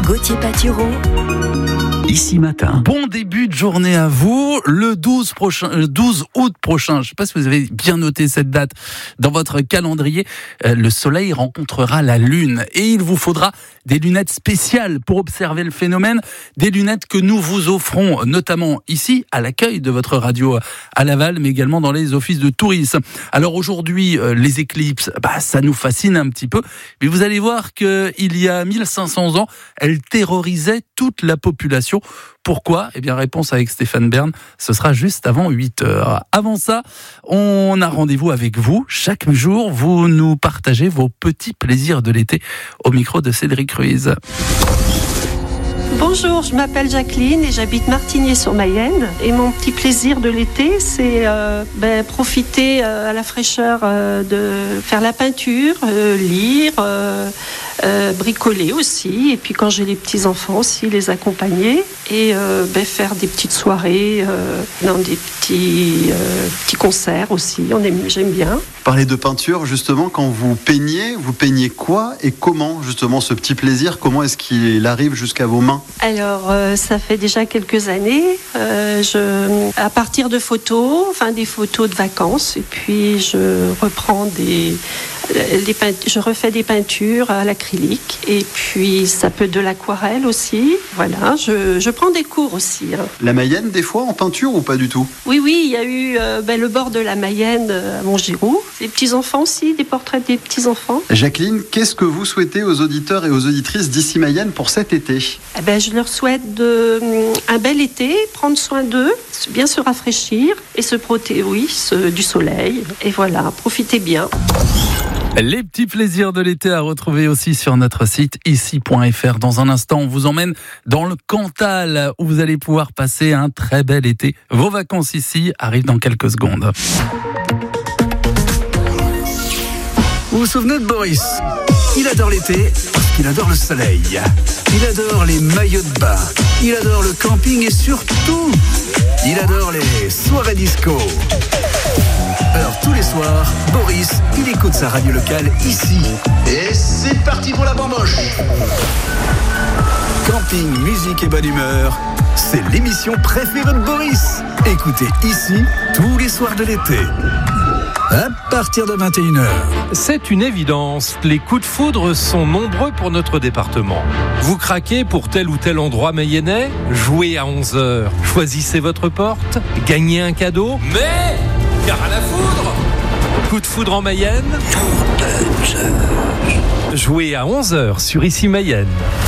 Gauthier Patureau. Ici Matin. Bon début de journée à vous, le 12 août prochain. Je ne sais pas si vous avez bien noté cette date dans votre calendrier. Le soleil rencontrera la lune et il vous faudra des lunettes spéciales pour observer le phénomène. Des lunettes que nous vous offrons notamment ici à l'accueil de votre radio à Laval, mais également dans les offices de tourisme. Alors aujourd'hui, les éclipses, ça nous fascine un petit peu. Mais vous allez voir qu'il y a 1500 ans, elles terrorisaient toute la population. Pourquoi ? Eh bien, réponse avec Stéphane Bern, ce sera juste avant 8h. Avant ça, on a rendez-vous avec vous. Chaque jour, vous nous partagez vos petits plaisirs de l'été au micro de Cédric Ruiz. Bonjour, je m'appelle Jacqueline et j'habite Martigny-sur-Mayenne. Et mon petit plaisir de l'été, c'est profiter à la fraîcheur de faire la peinture, lire, bricoler aussi. Et puis quand j'ai les petits-enfants aussi, les accompagner. Et faire des petites soirées dans des petits concerts aussi. J'aime bien. Parler de peinture, justement, quand vous peignez quoi et comment, justement, ce petit plaisir, comment est-ce qu'il arrive jusqu'à vos mains ? Alors, ça fait déjà quelques années, à partir de photos, des photos de vacances, et puis je reprends je refais des peintures à l'acrylique, et puis ça peut être de l'aquarelle aussi. Voilà, je prends des cours aussi. La Mayenne, des fois, en peinture ou pas du tout ? Oui, il y a eu le bord de la Mayenne à Montgiroux. Les petits-enfants aussi, des portraits des petits-enfants. Jacqueline, qu'est-ce que vous souhaitez aux auditeurs et aux auditrices d'Ici Mayenne pour cet été ? Je leur souhaite un bel été, prendre soin d'eux, bien se rafraîchir et se protéger du soleil. Et voilà, profitez bien. Les petits plaisirs de l'été à retrouver aussi sur notre site ici.fr. Dans un instant, on vous emmène dans le Cantal où vous allez pouvoir passer un très bel été. Vos vacances ici arrivent dans quelques secondes. Vous vous souvenez de Boris ? Il adore l'été parce qu'il adore le soleil. Il adore les maillots de bain. Il adore le camping et surtout, il adore les soirées disco. Alors tous les soirs, Boris, il écoute sa radio locale ici. Et c'est parti pour la bamboche. Camping, musique et bonne humeur, c'est l'émission préférée de Boris. Écoutez ici tous les soirs de l'été. À partir de 21h. C'est une évidence, les coups de foudre sont nombreux pour notre département. Vous craquez pour tel ou tel endroit mayennais ? Jouez à 11h, choisissez votre porte, gagnez un cadeau, mais car à la foudre ! Coup de foudre en Mayenne ? Jouez à 11h sur Ici Mayenne.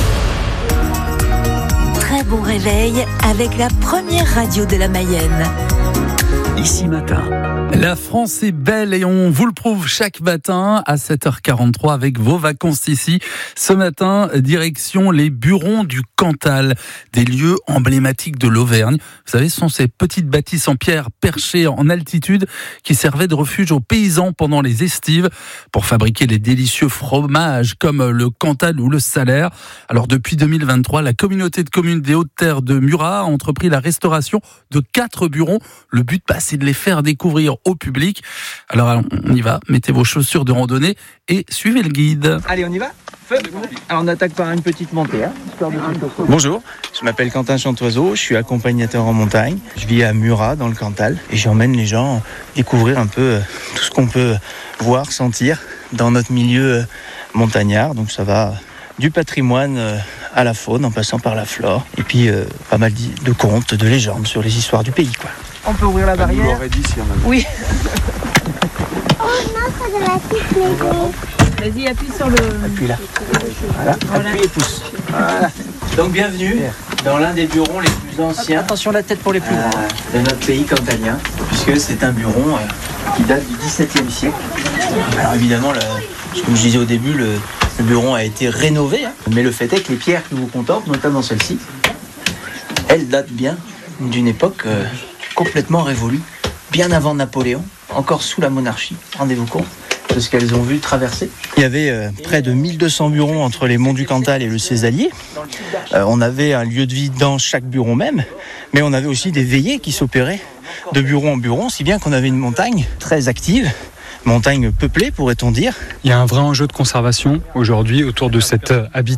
Très bon réveil avec la première radio de la Mayenne. Ici Matin. La France est belle et on vous le prouve chaque matin à 7h43 avec vos vacances ici. Ce matin, direction les Burons du Cantal, des lieux emblématiques de l'Auvergne. Vous savez, ce sont ces petites bâtisses en pierre perchées en altitude qui servaient de refuge aux paysans pendant les estives pour fabriquer les délicieux fromages comme le Cantal ou le Salaire. Alors depuis 2023, la communauté de communes des Hautes-Terres de Murat a entrepris la restauration de 4 burons. Le but, c'est de les faire découvrir au public. Alors on y va, mettez vos chaussures de randonnée et suivez le guide. Allez, on y va ? Alors on attaque par une petite montée. Bonjour, je m'appelle Quentin Chantoiseau, je suis accompagnateur en montagne. Je vis à Murat dans le Cantal et j'emmène les gens découvrir un peu tout ce qu'on peut voir, sentir dans notre milieu montagnard. Donc ça va du patrimoine à la faune en passant par la flore et puis pas mal de contes, de légendes sur les histoires du pays, quoi. On peut ouvrir la barrière. On l'aurait dit si on avait. Oui. Oh non, c'est de la petite maison. Vas-y, appuie sur le... Appuie là. Voilà. Appuie et pousse. Voilà. Donc bienvenue dans l'un des burons les plus anciens. Attention la tête pour les plus grands. De notre pays cantalien, puisque c'est un buron qui date du XVIIe siècle. Alors évidemment, comme je disais au début, le buron a été rénové, mais le fait est que les pierres que vous contemplez, notamment celle-ci, elles datent bien d'une époque complètement révolue, bien avant Napoléon, encore sous la monarchie, rendez-vous compte de ce qu'elles ont vu traverser. Il y avait près de 1200 burons entre les monts du Cantal et le Césalier. On avait un lieu de vie dans chaque buron même, mais on avait aussi des veillées qui s'opéraient de buron en buron, si bien qu'on avait une montagne très active, montagne peuplée pourrait-on dire. Il y a un vrai enjeu de conservation aujourd'hui autour de cet habitat